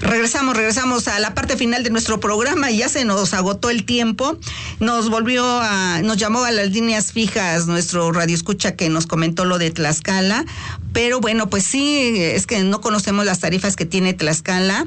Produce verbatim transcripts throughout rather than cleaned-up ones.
Regresamos, regresamos a la parte final de nuestro programa y ya se nos agotó el tiempo. Nos volvió a, nos llamó a las líneas fijas nuestro radioescucha que nos comentó lo de Tlaxcala, pero bueno, pues sí, es que no conocemos las tarifas que tiene Tlaxcala,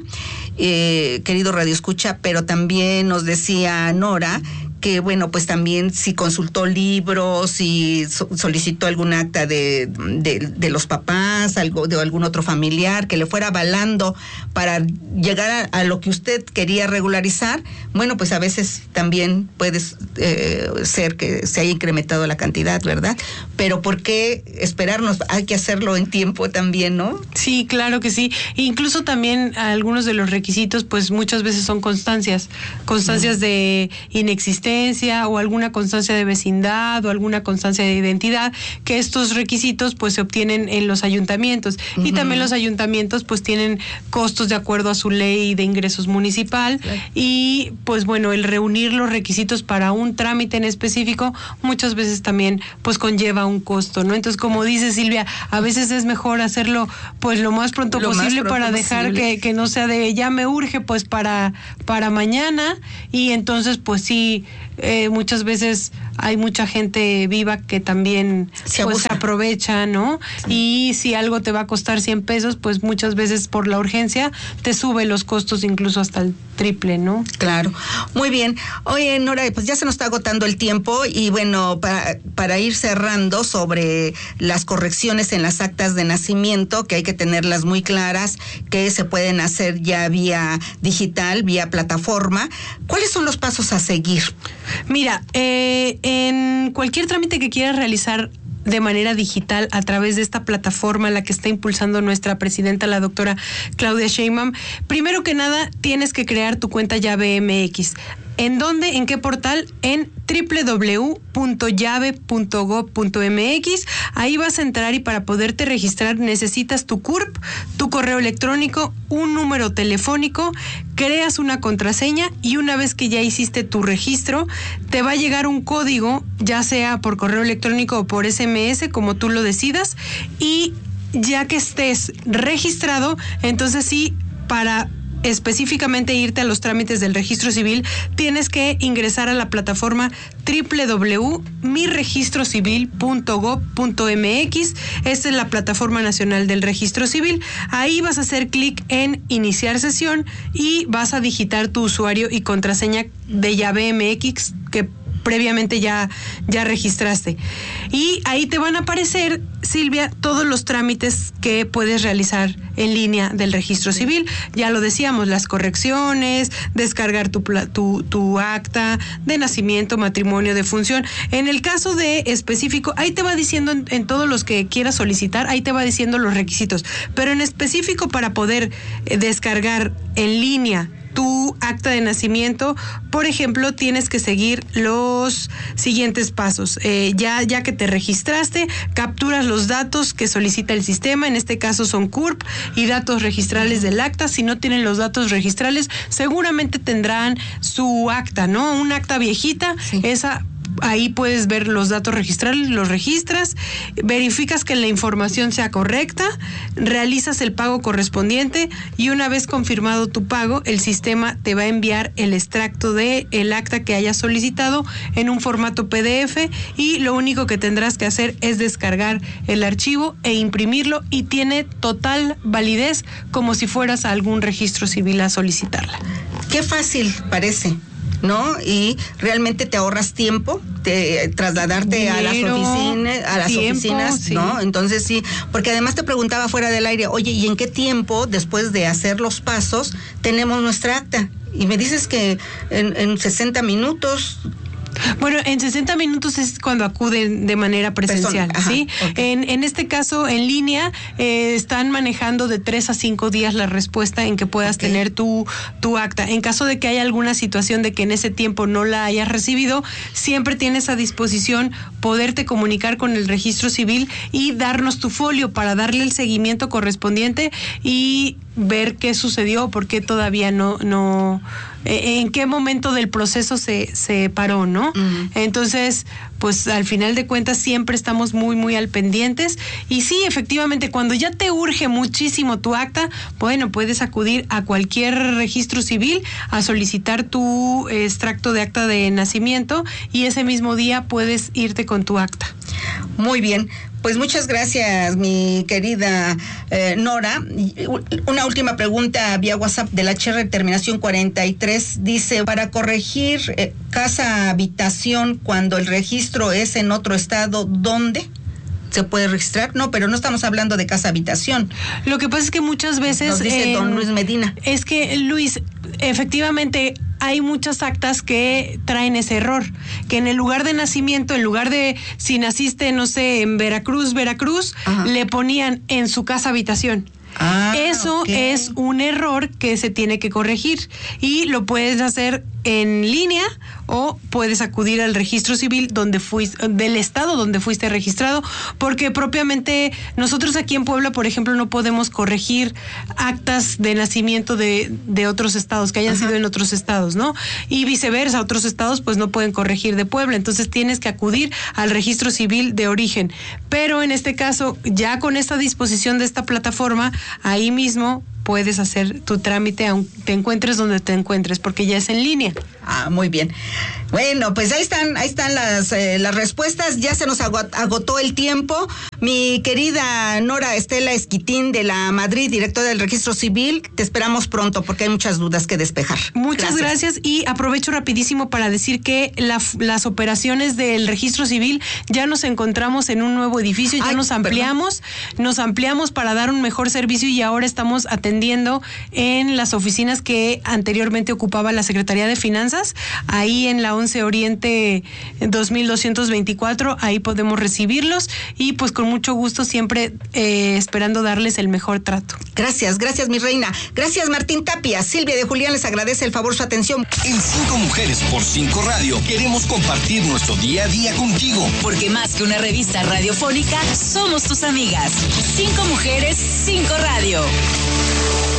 eh, querido radioescucha, pero también nos decía Nora que bueno, pues también si consultó libros, si so, solicitó algún acta de, de, de los papás, algo de algún otro familiar que le fuera avalando para llegar a, a lo que usted quería regularizar, bueno, pues a veces también puede eh, ser que se haya incrementado la cantidad, ¿verdad? Pero ¿por qué esperarnos? Hay que hacerlo en tiempo también, ¿no? Sí, claro que sí. Incluso también algunos de los requisitos, pues muchas veces son constancias, constancias uh-huh. de inexistencia o alguna constancia de vecindad o alguna constancia de identidad, que estos requisitos pues se obtienen en los ayuntamientos. Uh-huh. Y también los ayuntamientos pues tienen costos de acuerdo a su ley de ingresos municipal. Claro. Y pues bueno, el reunir los requisitos para un trámite en específico muchas veces también pues conlleva un costo, ¿no? Entonces, como dice Silvia, a veces es mejor hacerlo pues lo más pronto lo posible más pronto para dejar que, que no sea de ya me urge pues para, para mañana, y entonces pues sí, Eh, muchas veces hay mucha gente viva que también se, pues, se aprovecha, ¿no? Sí. Y si algo te va a costar cien pesos, pues muchas veces por la urgencia te sube los costos incluso hasta el triple, ¿no? Claro. Muy bien. Oye, Nora, pues ya se nos está agotando el tiempo y bueno, para, para ir cerrando sobre las correcciones en las actas de nacimiento, que hay que tenerlas muy claras, que se pueden hacer ya vía digital, vía plataforma. ¿Cuáles son los pasos a seguir? Mira, eh, en cualquier trámite que quieras realizar de manera digital a través de esta plataforma, la que está impulsando nuestra presidenta, la doctora Claudia Sheinbaum, primero que nada tienes que crear tu cuenta llave M X. ¿En dónde? ¿En qué portal? En doble u doble u doble u punto llave punto gob punto m x. Ahí vas a entrar y para poderte registrar necesitas tu C U R P, tu correo electrónico, un número telefónico, creas una contraseña y una vez que ya hiciste tu registro, te va a llegar un código, ya sea por correo electrónico o por S M S, como tú lo decidas, y ya que estés registrado, entonces sí, para específicamente irte a los trámites del registro civil, tienes que ingresar a la plataforma doble u doble u doble u punto mi registro civil punto gob punto m x. Esta es la plataforma nacional del registro civil. Ahí vas a hacer clic en iniciar sesión y vas a digitar tu usuario y contraseña de llave M X que previamente ya, ya registraste. Y ahí te van a aparecer, Silvia, todos los trámites que puedes realizar en línea del registro civil. Ya lo decíamos, las correcciones, descargar tu, tu, tu acta de nacimiento, matrimonio, defunción. En el caso de específico, ahí te va diciendo en, en todos los que quieras solicitar, ahí te va diciendo los requisitos. Pero en específico, para poder eh, descargar en línea tu acta de nacimiento, por ejemplo, tienes que seguir los siguientes pasos. Eh, ya, ya que te registraste, capturas los datos que solicita el sistema, en este caso son C U R P y datos registrales del acta. Si no tienen los datos registrales, seguramente tendrán su acta, ¿no? Un acta viejita, sí. Esa... Ahí puedes ver los datos registrales, los registras, verificas que la información sea correcta, realizas el pago correspondiente y una vez confirmado tu pago, el sistema te va a enviar el extracto de el acta que hayas solicitado en un formato P D F y lo único que tendrás que hacer es descargar el archivo e imprimirlo y tiene total validez como si fueras a algún registro civil a solicitarla. Qué fácil parece, ¿no? Y realmente te ahorras tiempo, te, trasladarte Dinero, a las oficinas, a las tiempo, oficinas, sí. ¿No? Entonces sí, porque además te preguntaba fuera del aire, oye, ¿y en qué tiempo, después de hacer los pasos, tenemos nuestra acta? Y me dices que en, en sesenta minutos... Bueno, en sesenta minutos es cuando acuden de manera presencial, Persona, ¿sí? Ajá, okay. En, en este caso, en línea, eh, están manejando de tres a cinco días la respuesta en que puedas okay. tener tu, tu acta. En caso de que haya alguna situación de que en ese tiempo no la hayas recibido, siempre tienes a disposición poderte comunicar con el registro civil y darnos tu folio para darle el seguimiento correspondiente y ver qué sucedió, por qué todavía no, no, eh, en qué momento del proceso se, se paró, ¿no? Uh-huh. Entonces, pues al final de cuentas siempre estamos muy, muy al pendientes. Y sí, efectivamente, cuando ya te urge muchísimo tu acta, bueno, puedes acudir a cualquier registro civil a solicitar tu extracto de acta de nacimiento y ese mismo día puedes irte con tu acta. Muy bien. Pues muchas gracias, mi querida eh, Nora. Una última pregunta vía WhatsApp del H R terminación cuarenta y tres. Dice, para corregir eh, casa habitación cuando el registro es en otro estado, ¿dónde se puede registrar? No, pero no estamos hablando de casa habitación. Lo que pasa es que muchas veces... Nos dice eh, don Luis Medina. Es que, Luis, efectivamente... hay muchas actas que traen ese error, que en el lugar de nacimiento, en lugar de si naciste, no sé, en Veracruz, Veracruz, ajá, le ponían en su casa habitación. Ah, Eso okay. es un error que se tiene que corregir y lo puedes hacer en línea o puedes acudir al registro civil donde fuiste, del estado donde fuiste registrado, porque propiamente nosotros aquí en Puebla, por ejemplo, no podemos corregir actas de nacimiento de, de otros estados, que hayan Ajá. sido en otros estados, ¿no? Y viceversa, otros estados pues no pueden corregir de Puebla, entonces tienes que acudir al registro civil de origen. Pero en este caso, ya con esta disposición de esta plataforma, ahí mismo puedes hacer tu trámite aunque te encuentres donde te encuentres, porque ya es en línea. Ah, muy bien. Bueno, pues ahí están, ahí están las, eh, las respuestas. Ya se nos agotó el tiempo. Mi querida Nora Estela Esquitín de la Madrid, directora del Registro Civil, te esperamos pronto porque hay muchas dudas que despejar. Muchas gracias, gracias y aprovecho rapidísimo para decir que la, las operaciones del Registro Civil ya nos encontramos en un nuevo edificio, ya Ay, nos ampliamos, perdón. nos ampliamos para dar un mejor servicio y ahora estamos atendiendo en las oficinas que anteriormente ocupaba la Secretaría de Finanzas, ahí en la once Oriente dos mil doscientos veinticuatro, ahí podemos recibirlos y pues con mucho gusto siempre eh, esperando darles el mejor trato. Gracias, gracias mi reina. Gracias Martín Tapia. Silvia de Julián les agradece el favor su atención. En Cinco Mujeres por Cinco Radio queremos compartir nuestro día a día contigo. Porque más que una revista radiofónica, somos tus amigas. Cinco Mujeres, Cinco Radio.